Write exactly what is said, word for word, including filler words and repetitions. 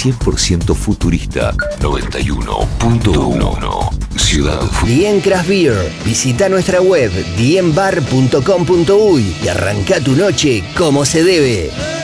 cien por ciento futurista. noventa y uno punto uno Ciudad Futurista. Dien Craft Beer. Visita nuestra web dien bar punto com punto uy y arranca tu noche como se debe.